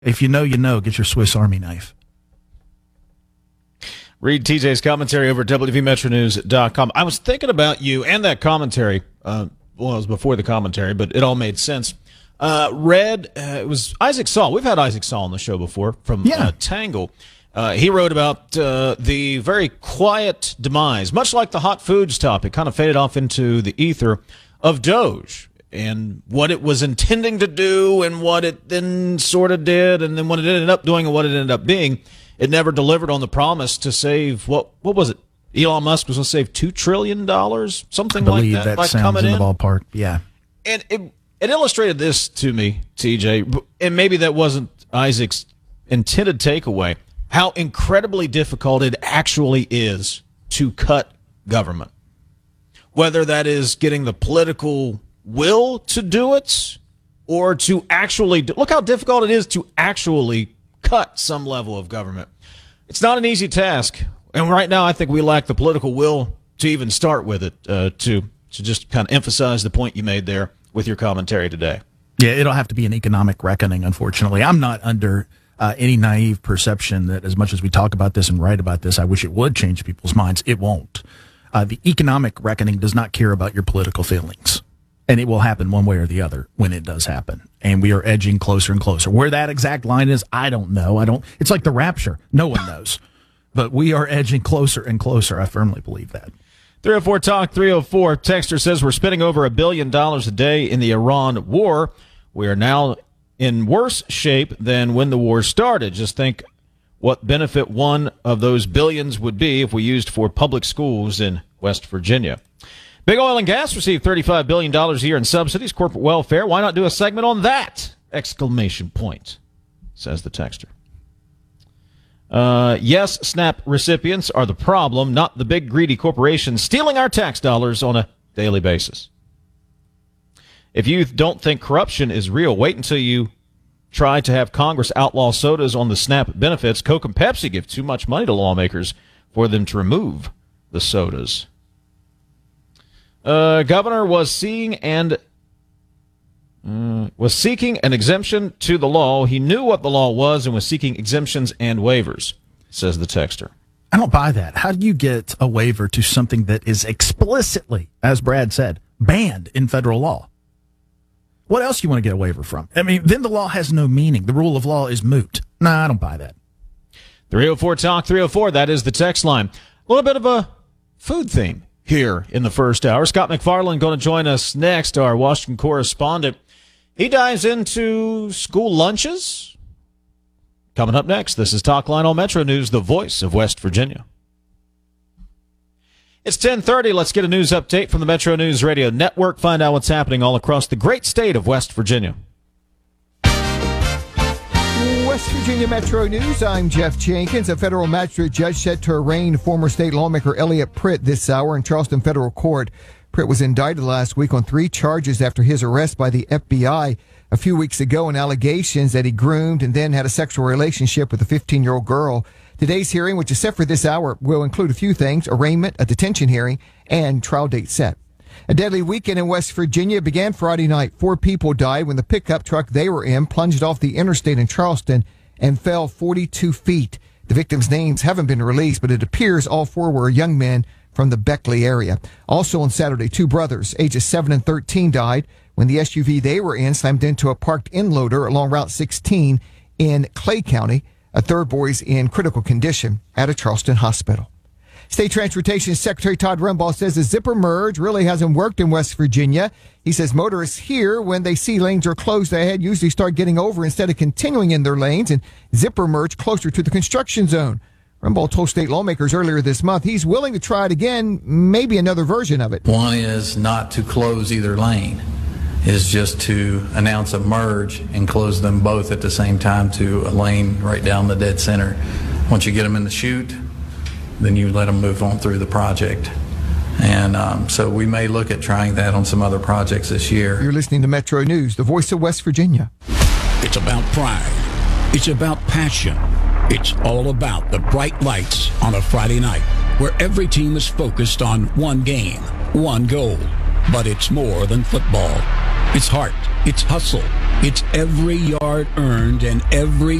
If you know, you know. Get your Swiss Army knife. Read TJ's commentary over at WVMetroNews.com. I was thinking about you and that commentary. Well, it was before the commentary, but it all made sense. It was Isaac Saul. We've had Isaac Saul on the show before from Tangle. He wrote about the very quiet demise, much like the hot foods topic, kind of faded off into the ether, of Doge and what it was intending to do and what it then sort of did, and then what it ended up doing and what it ended up being. It never delivered on the promise to save, what was it? Elon Musk was going to save $2 trillion, something like that. That sounds in the ballpark, yeah. And it illustrated this to me, TJ, and maybe that wasn't Isaac's intended takeaway, how incredibly difficult it actually is to cut government. Whether that is getting the political will to do it or to actually look how difficult it is to actually cut some level of government. It's not an easy task. And right now, I think we lack the political will to even start with it, to just kind of emphasize the point you made there with your commentary today. Yeah, it'll have to be an economic reckoning, unfortunately. I'm not under any naive perception that as much as we talk about this and write about this, I wish it would change people's minds. It won't. The economic reckoning does not care about your political feelings. And it will happen one way or the other when it does happen. And we are edging closer and closer. Where that exact line is, I don't know. It's like the rapture. No one knows. But we are edging closer and closer. I firmly believe that. 304 Talk 304. Texter says we're spending over $1 billion a day in the Iran war. We are now in worse shape than when the war started. Just think what benefit one of those billions would be if we used for public schools in West Virginia. Big Oil and Gas received $35 billion a year in subsidies, corporate welfare. Why not do a segment on that? Exclamation point, says the texter. Yes, SNAP recipients are the problem, not the big greedy corporations stealing our tax dollars on a daily basis. If you don't think corruption is real, wait until you try to have Congress outlaw sodas on the SNAP benefits. Coke and Pepsi give too much money to lawmakers for them to remove the sodas. Governor was seeking an exemption to the law. He knew what the law was and was seeking exemptions and waivers, says the texter. I don't buy that. How do you get a waiver to something that is explicitly, as Brad said, banned in federal law? What else do you want to get a waiver from? I mean, then the law has no meaning. The rule of law is moot. Nah, I don't buy that. 304 Talk 304, that is the text line. A little bit of a food theme here in the first hour. Scott McFarland going to join us next, our Washington correspondent. He dives into school lunches. Coming up next, this is Talk Line on Metro News, the voice of West Virginia. It's 10:30. Let's get a news update from the Metro News Radio Network. Find out what's happening all across the great state of West Virginia. West Virginia Metro News, I'm Jeff Jenkins. A federal magistrate judge set to arraign former state lawmaker Elliot Pritt this hour in Charleston Federal Court. Pritt was indicted last week on 3 charges after his arrest by the FBI a few weeks ago on allegations that he groomed and then had a sexual relationship with a 15-year-old girl. Today's hearing, which is set for this hour, will include a few things: arraignment, a detention hearing, and trial date set. A deadly weekend in West Virginia began Friday night. 4 people died when the pickup truck they were in plunged off the interstate in Charleston and fell 42 feet. The victims' names haven't been released, but it appears all 4 were young men from the Beckley area. Also on Saturday, 2 brothers, ages 7 and 13, died when the SUV they were in slammed into a parked inloader along Route 16 in Clay County. A third boy is in critical condition at a Charleston hospital. State Transportation Secretary Todd Rumbaugh says the zipper merge really hasn't worked in West Virginia. He says motorists here, when they see lanes are closed ahead, usually start getting over instead of continuing in their lanes and zipper merge closer to the construction zone. Rumbaugh told state lawmakers earlier this month he's willing to try it again, maybe another version of it. One is not to close either lane, is just to announce a merge and close them both at the same time to a lane right down the dead center. Once you get them in the chute, then you let them move on through the project. And so we may look at trying that on some other projects this year. You're listening to Metro News, the voice of West Virginia. It's about pride. It's about passion. It's all about the bright lights on a Friday night where every team is focused on one game, one goal. But it's more than football. It's heart, it's hustle, It's every yard earned and every